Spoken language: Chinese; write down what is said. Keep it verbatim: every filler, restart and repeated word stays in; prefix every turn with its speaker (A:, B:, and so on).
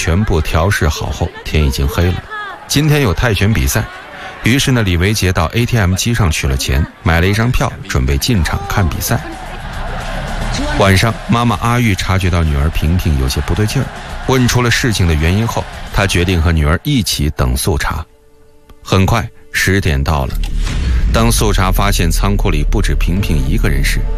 A: 全部调试好后，天已经黑了。今天有泰拳比赛，于是呢，李维杰到 A T M 机上取了钱，买了一张票，准备进场看比赛。晚上，妈妈阿玉察觉到女儿萍萍有些不对劲儿，问出了事情的原因后，她决定和女儿一起等速查。很快，十点到了。当速查发现仓库里不止萍萍一个人时，